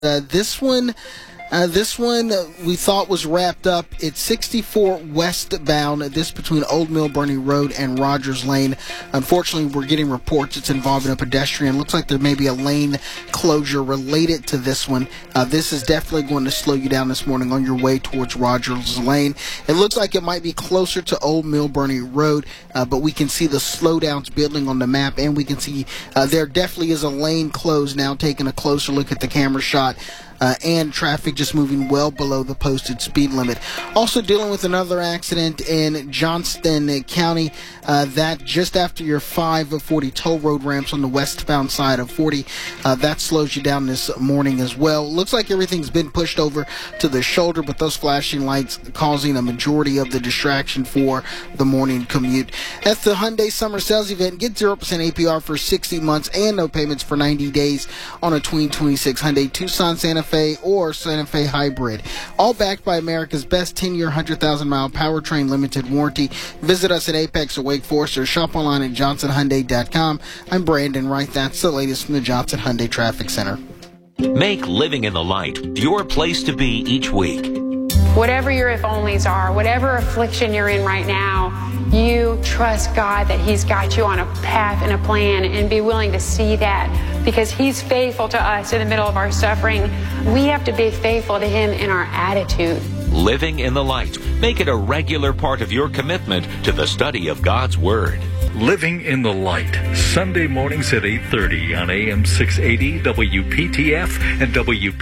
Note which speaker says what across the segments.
Speaker 1: This one we thought was wrapped up. It's 64 westbound, this between Old Mill Bernie Road and Rogers Lane. Unfortunately, we're getting reports it's involving a pedestrian. Looks like there may be a lane closure related to this one. This is definitely going to slow you down this morning on your way towards Rogers Lane. It looks like it might be closer to Old Mill Bernie Road, but we can see the slowdowns building on the map, and we can see there definitely is a lane closed now, taking a closer look at the camera shot. And traffic just moving well below the posted speed limit. Also dealing with another accident in Johnston County, that just after your 5 of 40 toll road ramps on the westbound side of 40. That slows you down this morning as well. Looks like everything's been pushed over to the shoulder, but those flashing lights causing a majority of the distraction for the morning commute. At the Hyundai Summer Sales Event, get 0% APR for 60 months and no payments for 90 days on a 2026 Hyundai Tucson, Santa Fe, or Santa Fe Hybrid. All backed by America's best 10-year, 100,000-mile powertrain limited warranty. Visit us at Apex or Wake Forest or shop online at johnsonhyundai.com. I'm Brandon Wright. That's the latest from the Johnson Hyundai Traffic Center.
Speaker 2: Make Living in the Light your place to be each week.
Speaker 3: Whatever your if-onlys are, whatever affliction you're in right now, you trust God that He's got you on a path and a plan, and be willing to see that because He's faithful to us in the middle of our suffering. We have to be faithful to Him in our attitude.
Speaker 2: Living in the Light. Make it a regular part of your commitment to the study of God's Word.
Speaker 4: Living in the Light, Sunday mornings at 8:30 on AM 680 WPTF and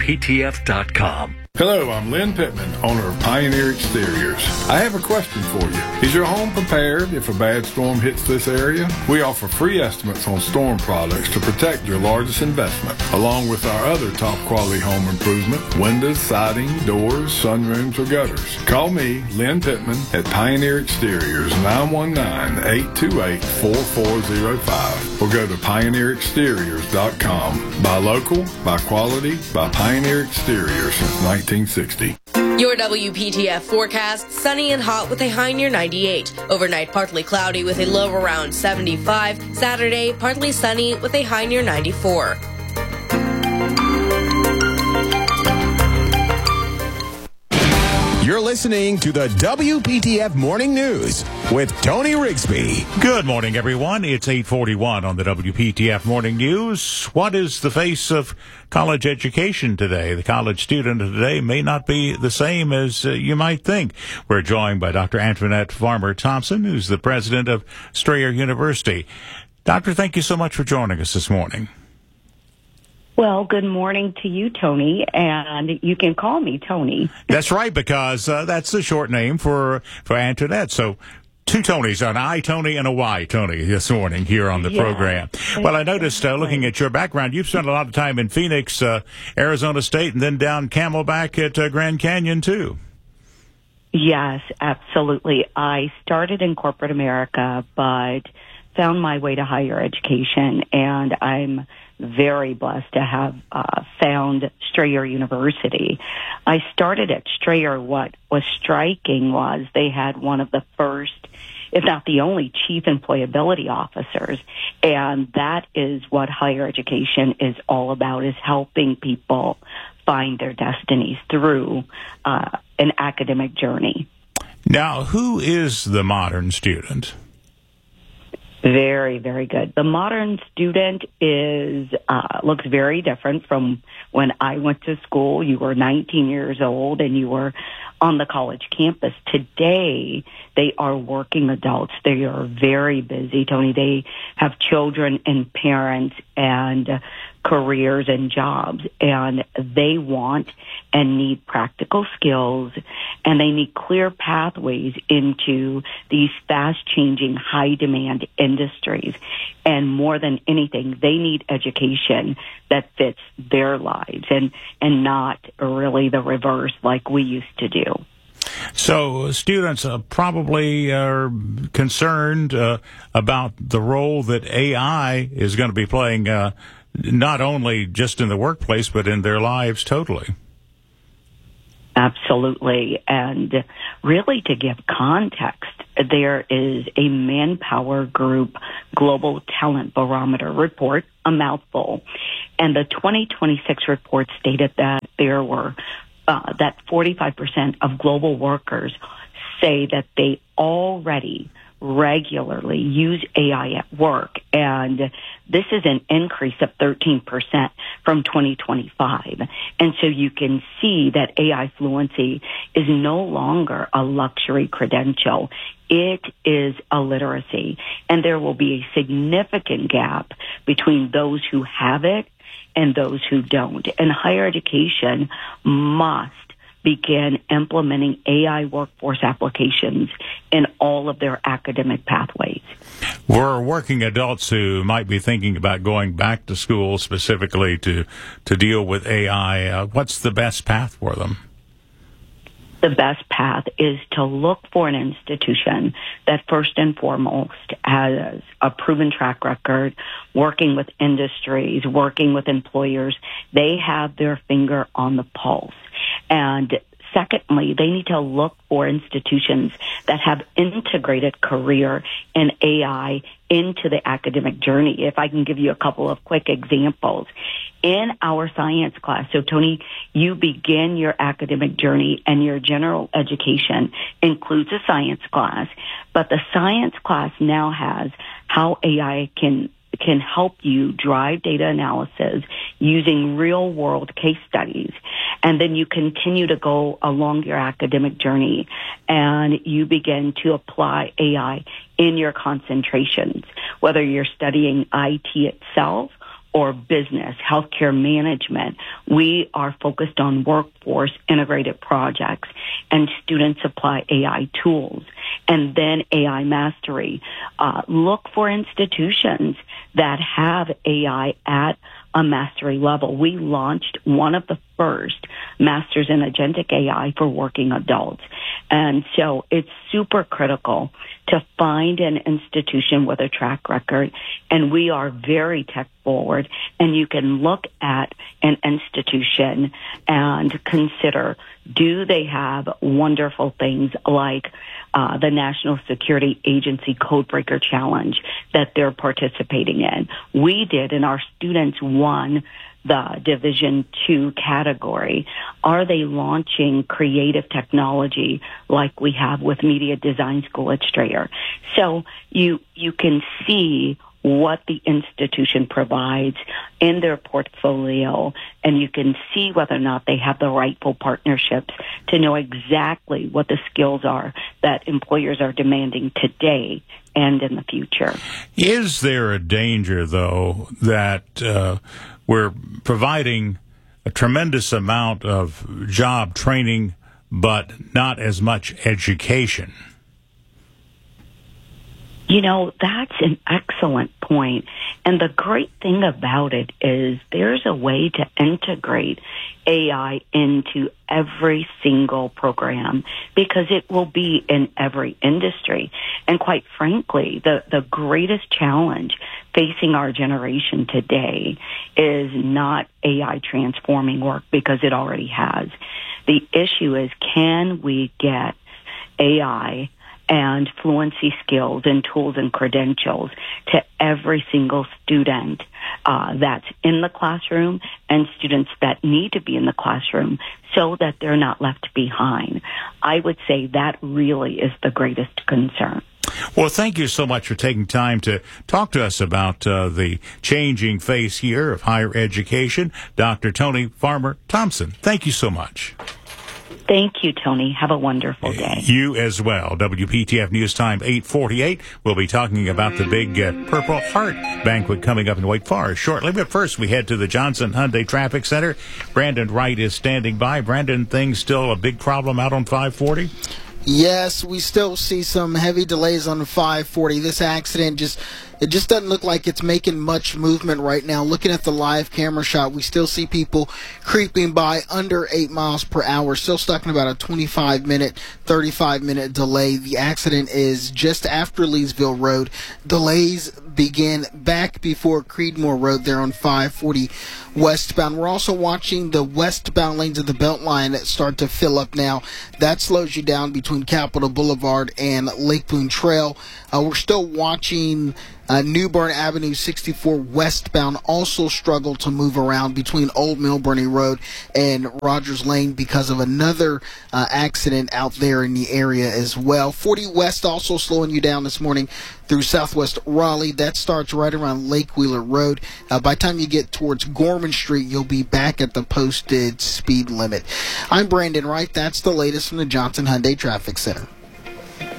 Speaker 4: WPTF.com.
Speaker 5: Hello, I'm Lynn Pittman, owner of Pioneer Exteriors. I have a question for you. Is your home prepared if a bad storm hits this area? We offer free estimates on storm products to protect your largest investment, along with our other top quality home improvement, windows, siding, doors, sunrooms, or gutters. Call me, Lynn Pittman, at Pioneer Exteriors, 919-828-4405, or go to pioneerexteriors.com. Buy local, buy quality, buy Pioneer Exteriors since 1960.
Speaker 6: Your WPTF forecast, sunny and hot with a high near 98. Overnight, partly cloudy with a low around 75. Saturday, partly sunny with a high near 94.
Speaker 7: You're listening to the WPTF Morning News with Tony Rigsby.
Speaker 8: Good morning, everyone. It's 8:41 on the WPTF Morning News. What is the face of college education today? The college student of today may not be the same as you might think. We're joined by Dr. Antoinette Farmer Thompson, who's the president of Strayer University. Doctor, thank you so much for joining us this morning.
Speaker 9: Well, good morning to you, Tony, and you can call me Tony.
Speaker 8: That's right, because that's the short name for Antoinette. So two Tonys, an I Tony and a Y Tony this morning here on the program. Well, I noticed looking at your background, you've spent a lot of time in Phoenix, Arizona State, and then down Camelback at Grand Canyon, too.
Speaker 9: Yes, absolutely. I started in corporate America, but found my way to higher education, and I'm very blessed to have found Strayer University. I started at Strayer. What was striking was they had one of the first, if not the only, chief employability officers. And that is what higher education is all about, is helping people find their destinies through an academic journey.
Speaker 8: Now, who is the modern student?
Speaker 9: Very, very good. The modern student is looks very different from when I went to school. You were 19 years old and you were on the college campus. Today, they are working adults. They are very busy, Tony. They have children and parents and careers and jobs, and they want and need practical skills, and they need clear pathways into these fast-changing, high-demand industries. And more than anything, they need education that fits their lives and not really the reverse like we used to do.
Speaker 8: So students probably are concerned about the role that AI is going to be playing not only just in the workplace, but in their lives totally.
Speaker 9: Absolutely. And really, to give context, there is a Manpower Group Global Talent Barometer report, a mouthful, and the 2026 report stated that there were that 45% of global workers say that they already regularly use AI at work, and this is an increase of 13% from 2025. And so you can see that AI fluency is no longer a luxury credential. It is a literacy, and there will be a significant gap between those who have it and those who don't. And higher education must begin implementing AI workforce applications in all of their academic pathways.
Speaker 8: For working adults who might be thinking about going back to school specifically to deal with AI, what's the best path for them?
Speaker 9: The best path is to look for an institution that first and foremost has a proven track record, working with industries, working with employers. They have their finger on the pulse. And secondly, they need to look for institutions that have integrated career and AI into the academic journey. If I can give you a couple of quick examples. In our science class, so Tony, you begin your academic journey and your general education includes a science class, but the science class now has how AI can help you drive data analysis using real world case studies. And then you continue to go along your academic journey and you begin to apply AI in your concentrations, whether you're studying IT itself or business, healthcare management. We are focused on workforce integrated projects, and students apply AI tools. And then AI mastery. Look for institutions that have AI at a mastery level. We launched one of the first Masters in Agentic AI for working adults. And so it's super critical to find an institution with a track record, and we are very tech forward, and you can look at an institution and consider, do they have wonderful things like the National Security Agency Codebreaker Challenge that they're participating in? We did, and our students won the Division II category. Are they launching creative technology like we have with Media Design School at Strayer? So you can see what the institution provides in their portfolio, and you can see whether or not they have the rightful partnerships to know exactly what the skills are that employers are demanding today and in the future.
Speaker 8: Is there a danger, though, that we're providing a tremendous amount of job training but not as much education?
Speaker 9: You know, that's an excellent point. And the great thing about it is there's a way to integrate AI into every single program because it will be in every industry. And quite frankly, the greatest challenge facing our generation today is not AI transforming work because it already has. The issue is, can we get AI and fluency skills and tools and credentials to every single student that's in the classroom and students that need to be in the classroom so that they're not left behind? I would say that really is the greatest concern.
Speaker 8: Well, thank you so much for taking time to talk to us about the changing face here of higher education. Dr. Toni Farmer Thompson, thank you so much.
Speaker 9: Thank you, Tony. Have a wonderful day.
Speaker 8: You as well. WPTF News Time 8:48. We'll be talking about the big Purple Heart banquet coming up in Wake Forest shortly. But first, we head to the Johnson Hyundai Traffic Center. Brandon Wright is standing by. Brandon, things still a big problem out on 540?
Speaker 1: Yes, we still see some heavy delays on 540. This accident just it just doesn't look like it's making much movement right now. Looking at the live camera shot, we still see people creeping by under 8 miles per hour, still stuck in about a 25-minute, 35-minute delay. The accident is just after Leesville Road. Delays begin back before Creedmoor Road there on 540 westbound. We're also watching the westbound lanes of the Beltline start to fill up now. That slows you down between Capitol Boulevard and Lake Boone Trail. We're still watching New Bern Avenue 64 westbound also struggle to move around between Old Millburney Road and Rogers Lane because of another accident out there in the area as well. 40 West also slowing you down this morning through Southwest Raleigh. That starts right around Lake Wheeler Road. By the time you get towards Gorman Street, you'll be back at the posted speed limit. I'm Brandon Wright. That's the latest from the Johnson Hyundai Traffic Center.